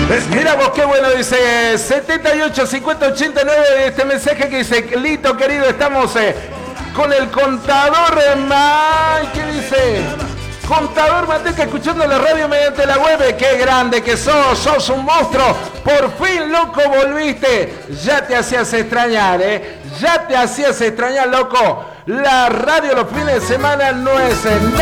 Mira vos qué bueno, dice 78 50 89, este mensaje que dice, Lito querido, estamos con el contador, ¿qué dice? Contador Manteca escuchando la radio mediante la web. Qué grande que sos un monstruo. Por fin, loco, volviste. Ya te hacías extrañar, ya te hacías extrañar, loco. La radio los fines de semana no es nada.